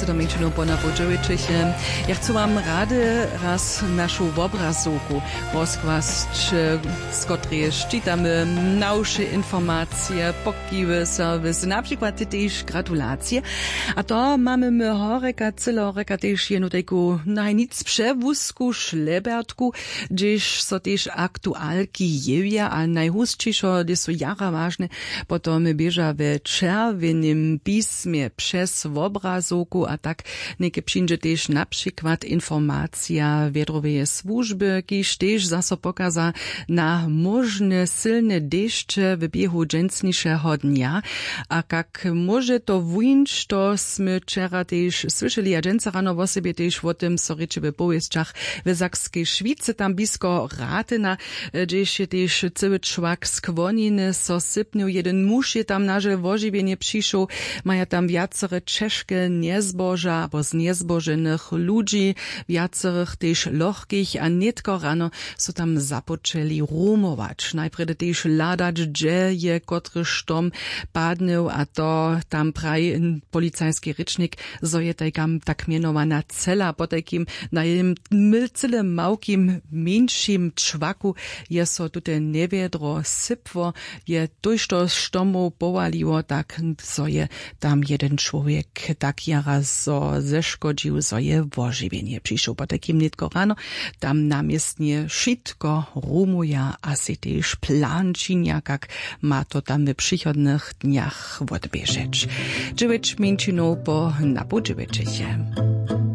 se do menšinu ponapočovičich. Ja chcem vám rady raz našu obrazovku rozkvasť, z ktorej čítame nauše informacje, pokiwy serwis, na przykład też gratulacje. A to mamy my horeka, celoreka też jedną taką najnic przewózku, szlebertku, gdzieś so też aktualki jewia, a najhustszyszo, gdzie są jara ważne, potom bieża w czerwonym pismie przez obrazovku, a tak niekie przyjdzie też na przykład informacja wiadrowej służby, kiż też zaso pokaza na możne silne deszcze w biehu dżęsniejszego dnia, a jak może to wujńcz, to sme wczera też słyszeli, a dżęca rano o sobie też o tym soryczy w powieściach w Sakskiej Szwicy, tam blisko Ratyna, gdzieś je też cały człak skłoniny, so sypnił jeden muż je tam naże w ożywienie przyszł, maja tam wiacore czeszke niezboża, albo z niezbożenych ludzi, wiacorych też lohkich, a netko rano so tam zapoczęli rumować. Najpierw też ladać, gdzie je kotry sztom padnął, a to tam praj policajski rycznik, zo je tajkam tak mianowana cela, po takim na jednym mylcyle małkim, mniejszym czwaku je so tutaj niewiedro sypwo, je tuż to sztomu powaliło, tak zo je tam jeden człowiek tak jara zo zeszkodził, zo je w ożywienie przyszł. Po takim nitko rano tam namiestnie szitko rumuja, a si też plan činia, jak ma to tam w przychodnych dniach odbieżeć. 9 minut po napoczyweczecie.